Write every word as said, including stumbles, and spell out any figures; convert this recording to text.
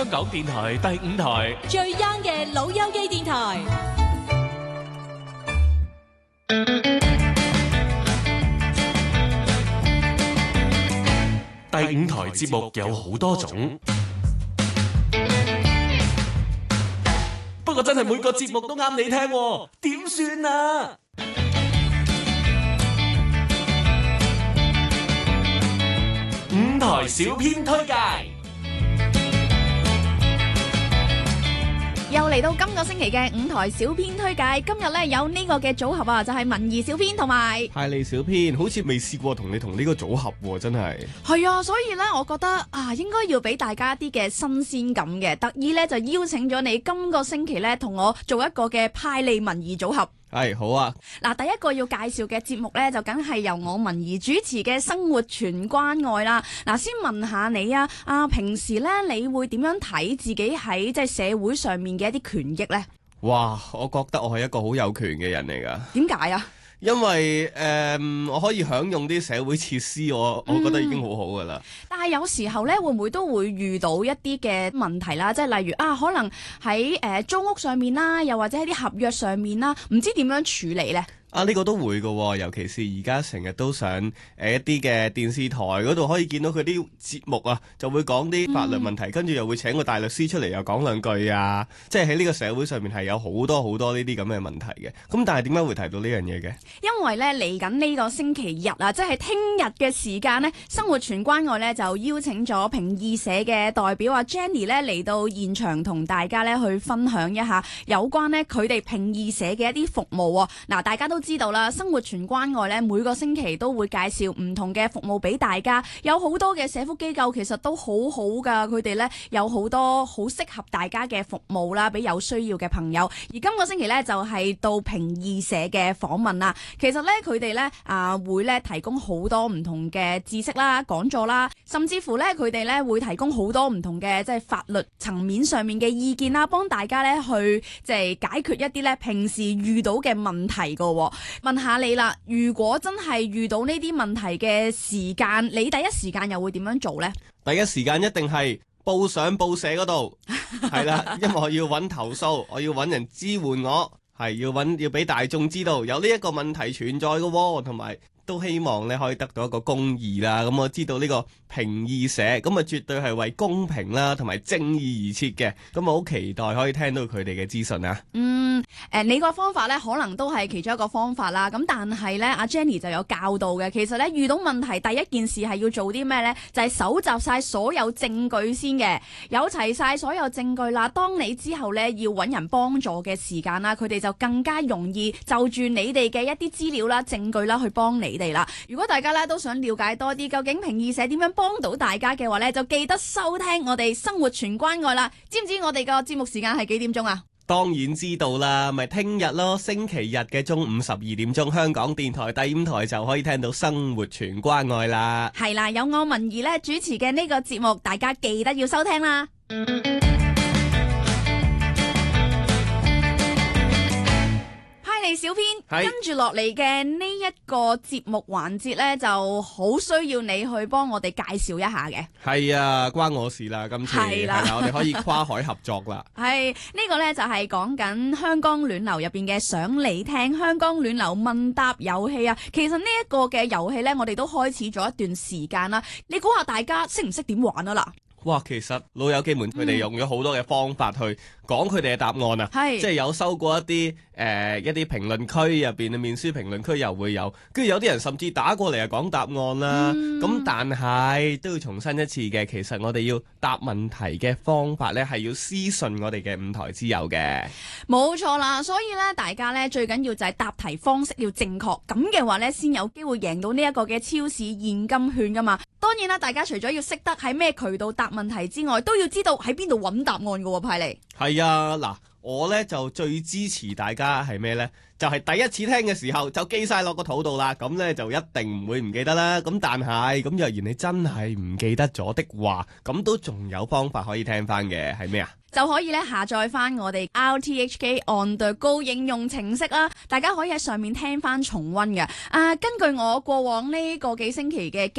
香港電台第五台最 young 嘅老友記電台。 第五台節目有好多種，不過真係每個節目都啱你聽喎，點算啊？五台小編推介。 又嚟到今個星期嘅五台小編推介，今日咧有呢個嘅組合啊，就係文怡小編同埋派利小編，好似未試過同你同呢個組合喎，真係。 係啊，所以咧，我覺得啊，應該要俾大家一啲嘅新鮮感嘅，特意咧就邀請咗你今個星期咧同我做一個嘅派利文怡組合。 係好啊！ 嗱，第一個要介紹嘅節目呢，就梗係由我文怡主持嘅生活全關愛啦。嗱，先問下你啊，啊平時呢，你會點樣睇自己喺即係社會上面嘅一啲權益呢？ 哇，我覺得我係一個好有權嘅人嚟噶。 點解啊？ 因為誒、呃，我可以享用啲社會設施，我我覺得已經好好噶啦。 但係有時候咧，會唔會都會遇到一啲嘅問題啦？即係例如啊，可能喺誒、呃、租屋上面啦，又或者喺啲合約上面啦，唔知點樣處理咧？ 啊，呢、這個都會噶，尤其是而家成日都上誒、呃、一啲嘅電視台嗰度可以見到佢啲節目啊，就會講啲法律問題，跟住、嗯、又會請個大律師出嚟又講兩句啊，即係喺呢個社會上面係有好多好多呢啲咁嘅問題嘅。咁但係點解會提到呢樣嘢嘅？ 因為咧嚟緊呢個星期日啊，即係聽日嘅時間呢，生活全關愛咧就邀請咗平義社嘅代表阿 Jenny 咧嚟到現場同大家咧去分享一下有關呢佢哋平義社嘅一啲服務啊。嗱，大家都知道啦，生活全關愛咧每個星期都會介紹唔同嘅服務俾大家，有好多嘅社福機構其實都好好噶，佢哋咧有好多好適合大家嘅服務啦，俾有需要嘅朋友。而今個星期咧就係到平義社嘅訪問啦。其實咧佢哋咧啊會咧提供好多唔同嘅知識啦、講座啦，甚至乎咧佢哋咧會提供好多唔同嘅即係法律層面上面嘅意見啦，幫大家咧去即係解決一啲咧平時遇到嘅問題噶。問下你啦，如果真係遇到呢啲問題嘅時間，你第一時間又會點樣做呢？ 第一時間一定係報上報社嗰度，係啦，因為我要揾投訴，我要揾人支援我，係要揾要俾大眾知道有呢一個問題存在嘅喎，同埋都希望咧可以得到一個公義啦。咁我知道呢個平義社咁啊，絕對係為公平啦同埋正義而設嘅。咁我好期待可以聽到佢哋嘅資訊啊。嗯，誒、 呃，你個方法咧可能都係其中一個方法啦。咁但係咧，阿 Jenny 就有教導嘅。其實咧遇到問題，第一件事係要做啲咩咧？就係搜集晒所有證據先嘅，有齊晒所有證據啦。當你之後咧要揾人幫助嘅時間啦，佢哋就更加容易就住你哋嘅一啲資料啦、證據啦去幫你哋啦。如果大家咧都想了解多啲，究竟平義社點樣幫到大家嘅話咧，就記得收聽我哋生活全關愛啦。知唔知我哋個節目時間係幾點鐘啊？ 當然知道啦，咪聽日咯，星期日嘅中午十二點鐘，香港電台第五台就可以聽到生活全關愛啦。係啦，有我文怡咧主持嘅呢個節目，大家記得要收聽啦。小編跟住落嚟嘅呢一個節目環節呢，就好需要你去幫我哋介紹一下嘅。 係啊，關我事啦，今次係啦，我哋可以跨海合作啦。 係呢、呢個呢，就係講緊香港暖流入邊嘅想你聽香港暖流問答遊戲啊。其實呢一個嘅遊戲呢，我哋都開始咗一段時間啦。你估下大家識唔識點玩啊啦？ 哇，其實老友記們佢哋用咗好多嘅方法去講佢哋嘅答案啊， 係即係有收過一啲誒、呃、一啲評論區入邊嘅面書評論區又會有，跟住有啲人甚至打過嚟啊講答案啦。咁、嗯、但係都要重申一次嘅，其實我哋要答問題嘅方法呢，係要私信我哋嘅五台之友嘅。 冇錯啦，所以呢，大家呢，最緊要就係答題方式要正確，咁嘅話呢，先有機會贏到呢一個嘅超市現金券噶嘛。當然啦，大家除咗要識得喺咩渠道答問題之外，都要知道喺邊度揾答案㗎喎，派利。 係啊，嗱，我呢就最支持大家係咩呢？就係、是、第一次聽嘅時候就記晒落個肚度啦，咁呢就一定唔會唔記得啦。咁但係咁若然你真係唔記得咗的話，咁都仲有方法可以聽翻嘅，係咩啊？ 就可以咧下載翻我哋 R T H K On The Go 應用程式啦，大家可以喺上面聽翻重溫嘅。啊，根據我過往呢個幾星期嘅